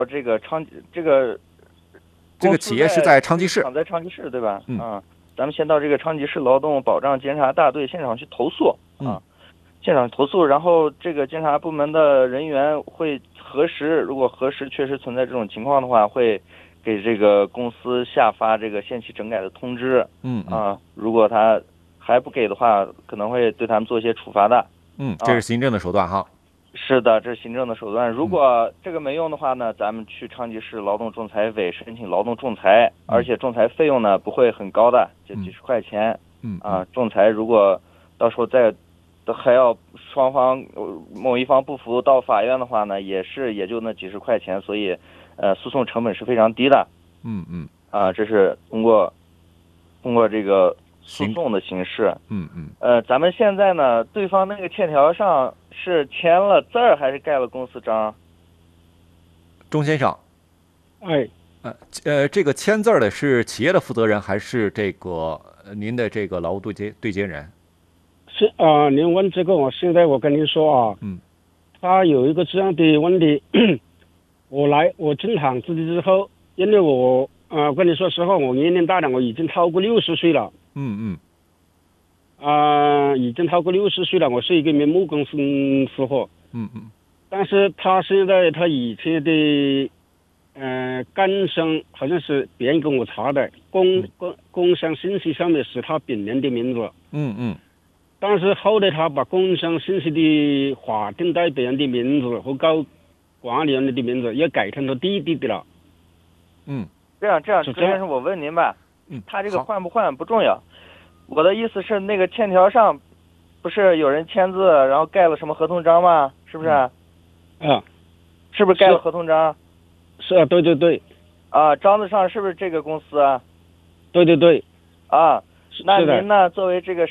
这个昌这个这个企业是在昌吉市， 在昌吉市对吧？ 嗯咱们先到这个昌吉市劳动保障监察大队现场去投诉现场投诉，然后这个监察部门的人员会核实，如果核实确实存在这种情况的话，会给这个公司下发这个限期整改的通知。如果他还不给的话，可能会对他们做一些处罚的。 这是行政的手段哈。 是的，这是行政的手段。如果这个没用的话呢，咱们去昌吉市劳动仲裁委申请劳动仲裁，而且仲裁费用呢不会很高的，就几十块钱。仲裁如果到时候再还要双方某一方不服到法院的话呢，也就那几十块钱，所以诉讼成本是非常低的。这是通过这个诉讼的形式。咱们现在呢，对方那个欠条上是签了字儿还是盖了公司章？ 钟先生，这个签字的是企业的负责人还是这个您的这个劳务对接人？ 是您问这个，现在我跟您说他有一个这样的问题，我进厂自己之后，因为我跟你说实话，我年龄大了，我已经超过60岁了。已经超过60岁了，我是一个木工师傅。但是他现在他以前的干生好像是别人跟我查的工商信息上面是他本人的名字。但是后来他把工商信息的法定代表人的名字和管理人的名字也改成他弟弟的了。 这样，周先生，我问您吧，他这个换不换不重要，我的意思是那个欠条上不是有人签字，然后盖了什么合同章吗？是不是？是不是盖了合同章？ 是啊，对对对。 章子上是不是这个公司啊？ 对对对。 那您呢？作为这个